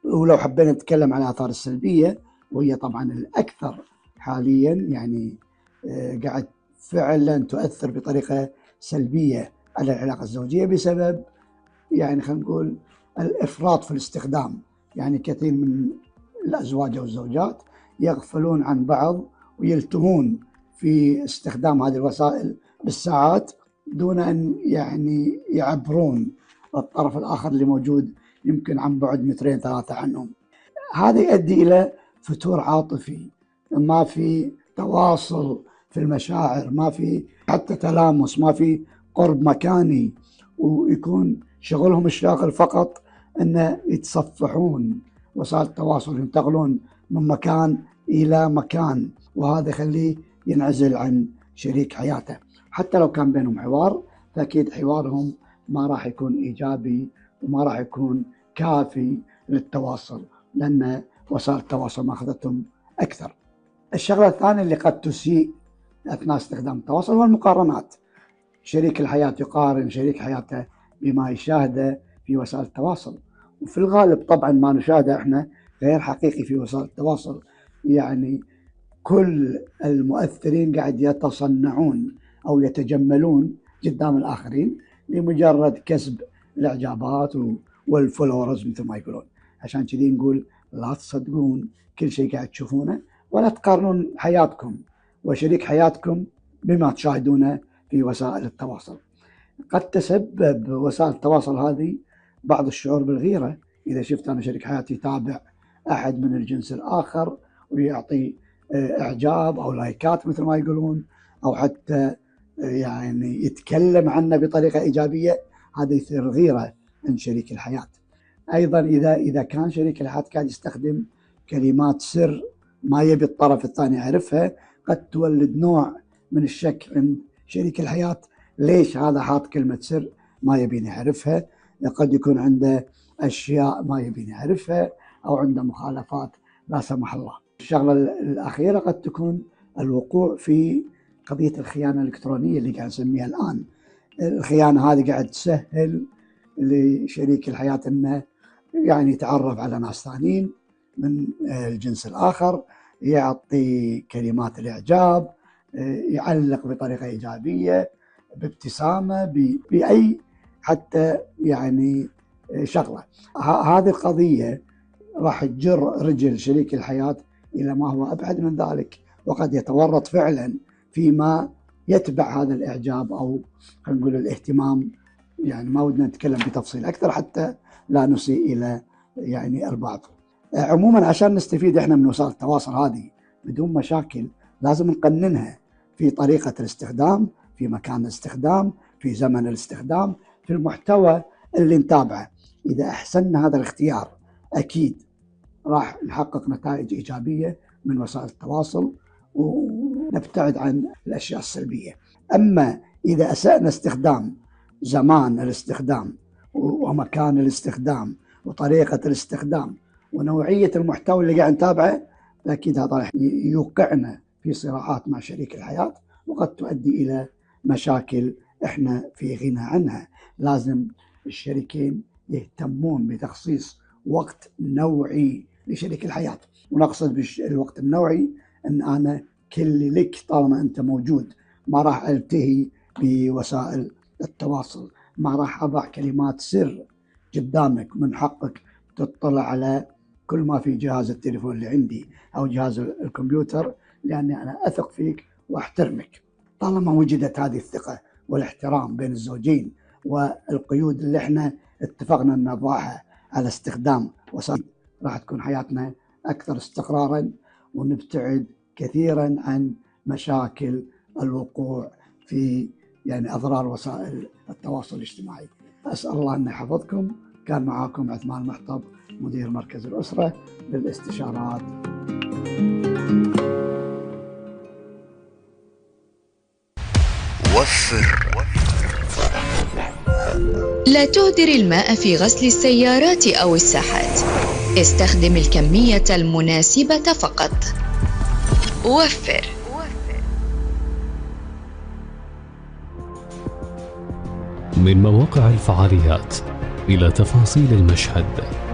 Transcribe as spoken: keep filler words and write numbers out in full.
ولو حبينا نتكلم عن الآثار السلبية، وهي طبعا الأكثر حاليا، يعني قاعد فعلا تؤثر بطريقة سلبية على العلاقة الزوجية بسبب، يعني خلينا نقول، الإفراط في الاستخدام. يعني كثير من الأزواج أو الزوجات يغفلون عن بعض ويلتهون في استخدام هذه الوسائل بالساعات دون أن يعني يعبرون الطرف الآخر اللي موجود يمكن عن بعد مترين ثلاثة عنهم. هذا يؤدي إلى فتور عاطفي، ما في تواصل في المشاعر، ما في حتى تلامس، ما في قرب مكاني، ويكون شغلهم الشاغل فقط أن يتصفحون وسائل التواصل، ينتقلون من مكان إلى مكان، وهذا يخليه ينعزل عن شريك حياته. حتى لو كان بينهم حوار، فأكيد حوارهم ما راح يكون إيجابي وما راح يكون كافي للتواصل، لأن وسائل التواصل ما أخذتهم أكثر. الشغلة الثانية اللي قد تسيء أثناء استخدام التواصل هو المقارنات. شريك الحياة يقارن شريك حياته بما يشاهده في وسائل التواصل، وفي الغالب طبعا ما نشاهده احنا غير حقيقي في وسائل التواصل. يعني كل المؤثرين قاعد يتصنعون أو يتجملون قدام الآخرين لمجرد كسب الإعجابات والفولورز مثل ما يقولون. عشان كذي نقول لا تصدقون كل شيء قاعد تشوفونه، ولا تقارنون حياتكم وشريك حياتكم بما تشاهدونه في وسائل التواصل. قد تسبب وسائل التواصل هذه بعض الشعور بالغيرة، إذا شفت أنا شريك حياتي يتابع أحد من الجنس الآخر ويعطي إعجاب أو لايكات مثل ما يقولون، أو حتى يعني يتكلم عنه بطريقة إيجابية، هذا يثير غيرة عند شريك الحياة. أيضا إذا إذا كان شريك الحياة قاعد يستخدم كلمات سر ما يبي الطرف الثاني يعرفها، قد تولد نوع من الشك عند شريك الحياة، ليش هذا حاط كلمة سر ما يبيني يعرفها؟ قد يكون عنده أشياء ما يبيني يعرفها، أو عنده مخالفات لا سمح الله. الشغلة الأخيرة قد تكون الوقوع في قضية الخيانة الإلكترونية اللي قاعد نسميها الآن. الخيانة هذه قاعد تسهل لشريك الحياة أنه يعني يتعرف على ناس ثانيين من الجنس الآخر، يعطي كلمات الإعجاب، يعلق بطريقة إيجابية، بابتسامة، بأي حتى يعني شغلة. هذه القضية راح تجر رجل شريك الحياة إلى ما هو أبعد من ذلك، وقد يتورط فعلا فيما يتبع هذا الإعجاب أو خلينا نقول الاهتمام. يعني ما ودنا نتكلم بتفصيل أكثر حتى لا نسيء إلى يعني البعض. عموما عشان نستفيد إحنا من وسائل التواصل هذه بدون مشاكل، لازم نقننها في طريقة الاستخدام، في مكان الاستخدام، في زمن الاستخدام، في المحتوى اللي نتابعه. إذا أحسننا هذا الاختيار أكيد راح نحقق نتائج إيجابية من وسائل التواصل ونبتعد عن الأشياء السلبية. أما إذا أسأنا استخدام زمان الاستخدام ومكان الاستخدام وطريقة الاستخدام ونوعية المحتوى اللي قاعد نتابعه، أكيد هذا راح يوقعنا في صراعات مع شريك الحياة، وقد تؤدي إلى مشاكل إحنا في غنى عنها. لازم الشريكين يهتمون بتخصيص وقت نوعي لشريك الحياة، ونقصد بالوقت النوعي أن أنا كل لك طالما أنت موجود، ما راح ألتهي بوسائل التواصل، ما راح أضع كلمات سر قدامك، من حقك تطلع على كل ما في جهاز التليفون اللي عندي أو جهاز الكمبيوتر، لأني أنا أثق فيك وأحترمك. طالما وجدت هذه الثقة والاحترام بين الزوجين والقيود اللي احنا اتفقنا أن نضعها على استخدام وسائل، راح تكون حياتنا أكثر استقرارا، ونبتعد كثيرا عن مشاكل الوقوع في يعني أضرار وسائل التواصل الاجتماعي. أسأل الله أن يحفظكم. كان معاكم عثمان محطب، مدير مركز الأسرة للاستشارات. وفر. لا تهدر الماء في غسل السيارات أو الساحات. استخدم الكمية المناسبة فقط. وفر. من مواقع الفعاليات إلى تفاصيل المشهد.